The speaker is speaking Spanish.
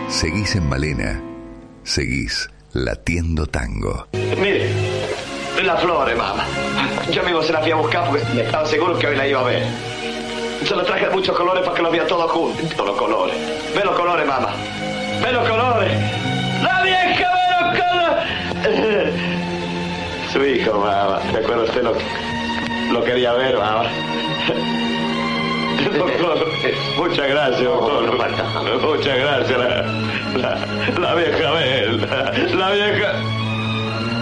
Seguís en Malena. Seguís latiendo tango. Mire, las flores, mamá. Yo mismo se las fui a buscar porque estaba seguro que hoy la iba a ver. Se las traje de muchos colores para que los vea todos juntos. Todos los colores. Ve los colores, mamá. Ve los colores. ¡La vieja ve los colores! Su hijo, mamá. ¿Se acuerda usted lo quería ver, mamá? Doctor, muchas gracias, doctor. Muchas gracias. La vieja ve, la vieja...